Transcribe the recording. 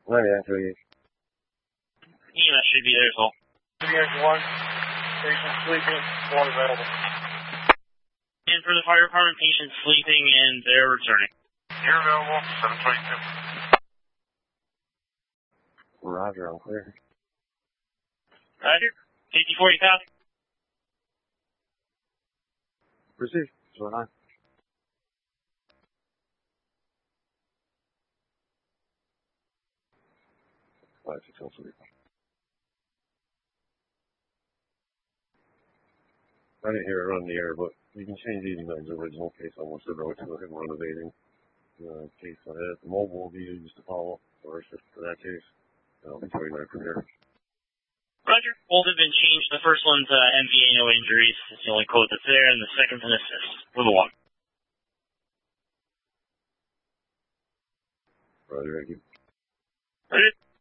9838. EMS should be there as well. One, patient sleeping, one available. And for the fire department, patient sleeping and they're returning. You're available, 722. Roger, I'm clear. Roger. 5040 copy. Proceed. So on. 5603. I didn't hear it on the air, but you can change 89's original case on what's the road to him renovating case on it. The mobile will be used to follow up for that case. I'll be 29 from here. Roger. Both have been changed. The first one's MVA, no injuries. It's the only code that's there, and the second's an assist with a 1. Roger, thank you. Roger.